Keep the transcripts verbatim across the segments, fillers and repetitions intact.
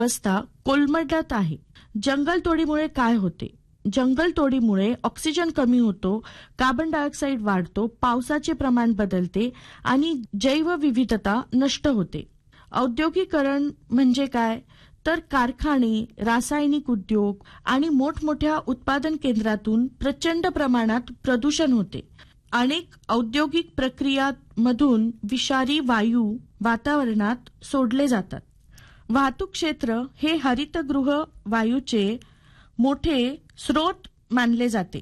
अवस्था कोलमडत आहे. जंगलतोडीमुळे काय होते? जंगलतोडीमुळे ऑक्सिजन कमी होतो, कार्बन डायऑक्साईड वाढतो, पावसाचे प्रमाण बदलते आणि जैवविविधता नष्ट होते. औद्योगिकरण म्हणजे काय? तर कारखाने, रासायनिक उद्योग आणि मोठमोठ्या उत्पादन केंद्रातून प्रचंड प्रमाणात प्रदूषण होते. अनेक औद्योगिक प्रक्रियांमधून विषारी वायू वातावरणात सोडले जातात. वाहतूक क्षेत्र हे हरितगृह वायूचे मोठे स्रोत मानले जाते.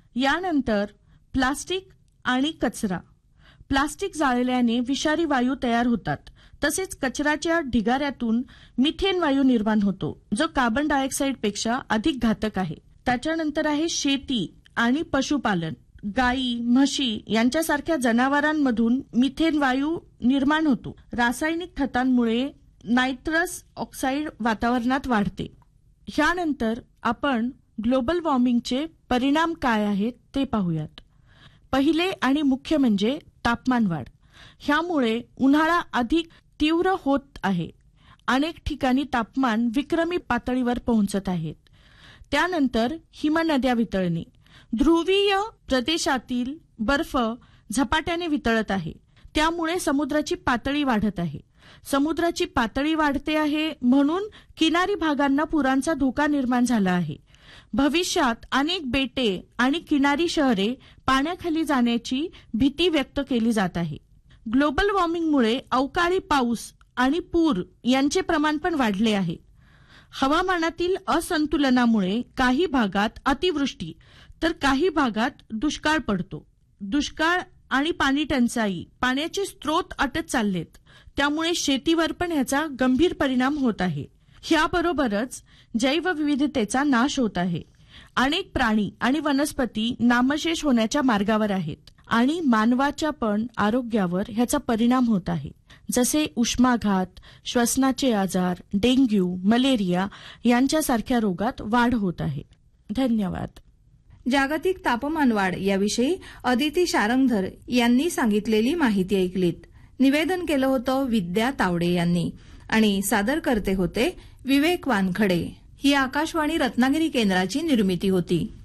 यानंतर प्लास्टिक आणि कचरा. प्लास्टिक जाळल्याने विषारी वायू तयार होतात. तसेच कचऱ्याच्या ढिगाऱ्यातून मिथेन वायू निर्माण होतो, जो कार्बन डायऑक्साईडपेक्षा अधिक घातक आहे. त्याच्यानंतर आहे शेती आणि पशुपालन. गायी, म्हशी यांच्यासारख्या जनावरांमधून मिथेन वायू निर्माण होतो. रासायनिक खतांमुळे नायट्रस ऑक्साईड वातावरणात वाढते. ह्यानंतर आपण ग्लोबल वॉर्मिंगचे परिणाम काय आहेत ते पाहूयात. पहिले आणि मुख्य म्हणजे तापमान वाढ. ह्यामुळे उन्हाळा अधिक तीव्र होत आहे. अनेक ठिकाणी तापमान विक्रमी पातळीवर पोहोचत आहेत. त्यानंतर हिमनद्या वितळणे. ध्रुवीय प्रदेशातील बर्फ झपाट्याने वितळत आहे. त्यामुळे समुद्राची पातळी वाढत आहे. समुद्राची पातळी वाढते आहे म्हणून किनारी भागांना पुरांचा धोका निर्माण झाला आहे. भविष्यात अनेक बेटे आणि किनारी शहरे पाण्याखाली जाण्याची भीती व्यक्त केली जात आहे. ग्लोबल वॉर्मिंगमुळे अवकाळी पाऊस आणि पूर यांचे प्रमाण पण वाढले आहे. हवामानातील असंतुलनामुळे काही भागात अतिवृष्टी तर काही भागात दुष्काळ पडतो. दुष्काळ आणि पाणी टंचाई, पाण्याचे स्रोत आटत चाललेत. त्यामुळे शेतीवर पण ह्याचा गंभीर परिणाम होत आहे. ह्याबरोबरच जैवविविधतेचा नाश होत आहे. अनेक प्राणी आणि वनस्पती नामशेष होण्याच्या मार्गावर आहेत आणि मानवाच्या पण आरोग्यावर ह्याचा परिणाम होत आहे. जसे उष्माघात, श्वसनाचे आजार, डेंग्यू, मलेरिया यांच्यासारख्या रोगात वाढ होत आहे. धन्यवाद. जागतिक तापमान वाढ याविषयी अदिती शारंगधर यांनी सांगितलेली माहिती ऐकलीत. निवेदन केलं होतं विद्या तावडे यांनी आणि सादर करते होते विवेक वानखडे. ही आकाशवाणी रत्नागिरी केंद्राची निर्मिती होती.